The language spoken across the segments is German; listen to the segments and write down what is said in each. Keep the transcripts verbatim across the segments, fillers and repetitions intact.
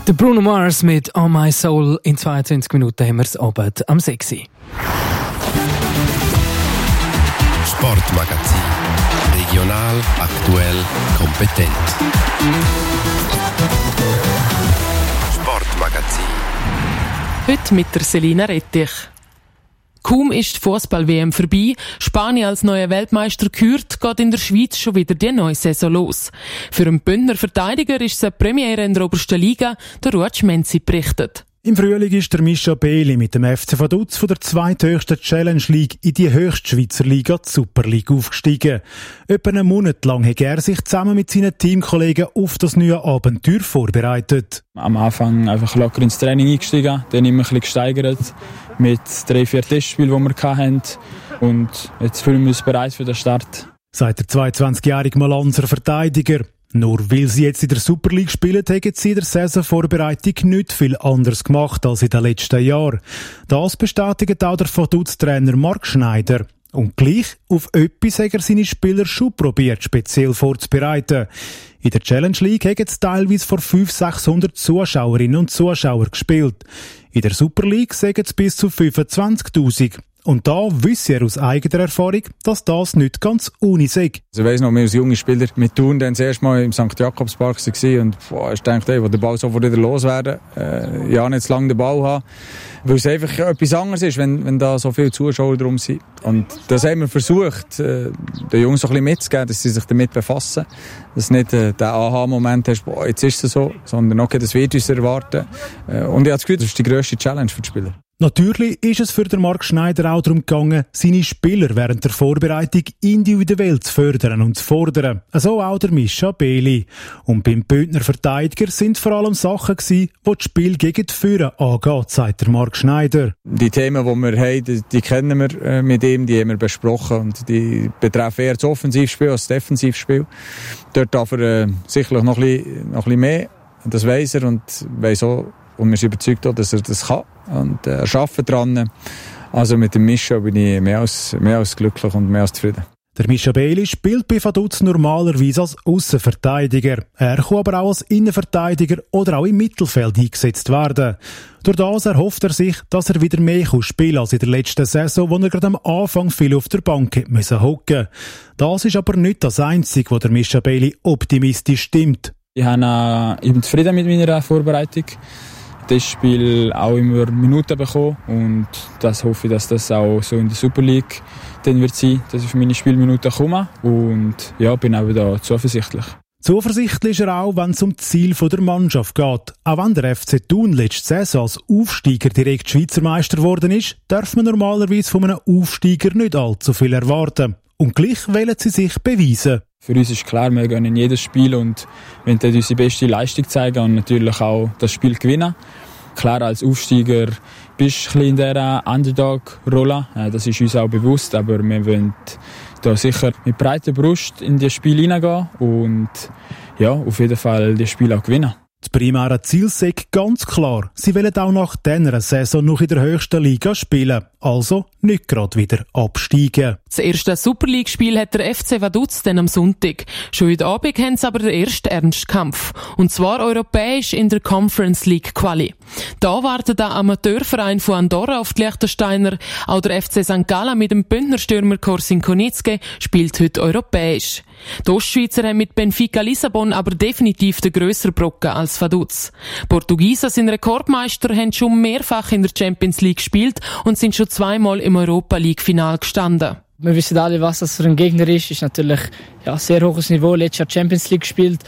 Der Bruno Mars mit «On My Soul». In zweiundzwanzig Minuten haben wir es Abend am sechs Uhr. Sportmagazin. Regional, aktuell, kompetent. Sportmagazin. Heute mit der Selina Rettich. Kaum ist die Fußball-W M vorbei, Spanien als neuer Weltmeister gekürt, geht in der Schweiz schon wieder die neue Saison los. Für einen Bündner Verteidiger ist es eine Premiere in der obersten Liga, der Ruud Menzi berichtet. Im Frühling ist der Mischa Beli mit dem F C Vaduz von der zweithöchsten Challenge League in die höchste Schweizer Liga, die Super League, aufgestiegen. Etwa einen Monat lang hat er sich zusammen mit seinen Teamkollegen auf das neue Abenteuer vorbereitet. Am Anfang einfach locker ins Training eingestiegen, dann immer ein bisschen gesteigert mit drei, vier Testspielen, die wir hatten. Und jetzt fühlen wir uns bereit für den Start. Sagt der zweiundzwanzigjährige Malanser Verteidiger. Nur weil sie jetzt in der Super League spielen, haben sie in der Saisonvorbereitung nicht viel anders gemacht als in den letzten Jahren. Das bestätigt auch der Vaduz-Trainer Marc Schneider. Und gleich auf etwas hat er seine Spieler schon probiert, speziell vorzubereiten. In der Challenge League haben sie teilweise vor fünfhundert, sechshundert Zuschauerinnen und Zuschauern gespielt. In der Super League sagen sie bis zu fünfundzwanzigtausend. Und da wisse er aus eigener Erfahrung, dass das nicht ganz ohne sei. Also ich weiss noch, wir als junge Spieler mit Thun dann das erste Mal im Sankt Jakobspark waren und boah, ich dachte, ey, wo der Ball sofort wieder loswerden, äh, ja nicht zu lange den Ball haben, weil es einfach etwas anderes ist, wenn, wenn da so viele Zuschauer drum sind. Und das haben wir versucht, äh, den Jungs so ein bisschen mitzugeben, dass sie sich damit befassen, dass nicht äh, der Aha-Moment hast, boah, jetzt ist es so, sondern okay, das wird uns erwarten. Äh, und ich habe das Gefühl, das ist die grösste Challenge für die Spieler. Natürlich ist es für den Marc Schneider auch darum gegangen, seine Spieler während der Vorbereitung individuell zu fördern und zu fordern. So auch der Mischa Beli. Und beim Bündner Verteidiger sind vor allem Sachen gewesen, die das Spiel gegen die Führer angeht, sagt der Marc Schneider. Die Themen, die wir haben, die, die kennen wir äh, mit ihm, die haben wir besprochen und die betreffen eher das Offensivspiel als das Defensivspiel. Dort darf er äh, sicherlich noch ein bisschen, noch ein bisschen mehr, das weiss er und weiss auch, und wir sind überzeugt auch, dass er das kann. Und er äh, arbeitet dran. Also mit dem Mischa bin ich mehr als, mehr als glücklich und mehr als zufrieden. Der Mischa Beli spielt bei Vaduz normalerweise als Aussenverteidiger. Er kann aber auch als Innenverteidiger oder auch im Mittelfeld eingesetzt werden. Durch das erhofft er sich, dass er wieder mehr spielen kann als in der letzten Saison, wo er gerade am Anfang viel auf der Bank hocken musste. Das ist aber nicht das Einzige, was der Mischa Beli optimistisch stimmt. Ich bin äh, zufrieden mit meiner Vorbereitung. Das Spiel auch immer Minuten bekommen und das hoffe ich, dass das auch so in der Super League dann wird sein, dass ich für meine Spielminuten komme und ja, bin auch da zuversichtlich. Zuversichtlich ist er auch, wenn es um das Ziel der Mannschaft geht. Auch wenn der F C Thun letzte Saison als Aufsteiger direkt Schweizer Meister geworden ist, darf man normalerweise von einem Aufsteiger nicht allzu viel erwarten. Und gleich wollen sie sich beweisen. Für uns ist klar, wir gehen in jedes Spiel und wollen dort unsere beste Leistung zeigen und natürlich auch das Spiel gewinnen. Klar, als Aufsteiger bist du ein bisschen in dieser Underdog-Rolle, das ist uns auch bewusst, aber wir wollen da sicher mit breiter Brust in das Spiel hineingehen und ja, auf jeden Fall das Spiel auch gewinnen. Das primäre Ziel ist ganz klar. Sie wollen auch nach dieser Saison noch in der höchsten Liga spielen. Also nicht gerade wieder absteigen. Das erste Super League-Spiel hat der F C Vaduz dann am Sonntag. Schon heute Abend haben sie aber den ersten Ernstkampf. Und zwar europäisch in der Conference League Quali. Da wartet der Amateurverein von Andorra auf die Liechtensteiner. Auch der F C Sankt Gallen mit dem Bündner Stürmer Corsin Konietzke spielt heute europäisch. Die Ostschweizer haben mit Benfica Lissabon aber definitiv den grösseren Brocken als Vaduz. Portugiesen sind Rekordmeister, haben schon mehrfach in der Champions League gespielt und sind schon zweimal im Europa League-Final gestanden. Wir wissen alle, was das für ein Gegner ist. Ist natürlich ja, sehr hohes Niveau, letztes Jahr Champions League gespielt.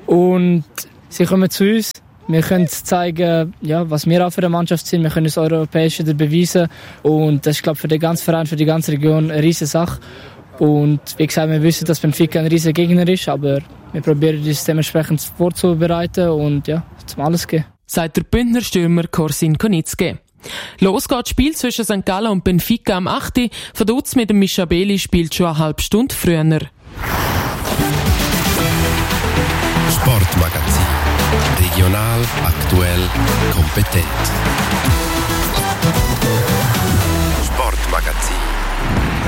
Und sie kommen zu uns. Wir können zeigen, ja, was wir auch für eine Mannschaft sind. Wir können das Europäische beweisen. Und das ist, glaube ich, für den ganzen Verein, für die ganze Region eine riesige Sache. Und wie gesagt, wir wissen, dass Benfica ein riesiger Gegner ist, aber wir probieren das dementsprechend vorzubereiten und ja, zum alles gehen. Sagt der Bündner Stürmer Corsin Konietzke. Los geht das Spiel zwischen Sankt Gallen und Benfica am achten Uhr. Vaduz mit dem Mischa Beli spielt schon eine halbe Stunde früher. Sportmagazin. Regional, aktuell, kompetent. Sportmagazin.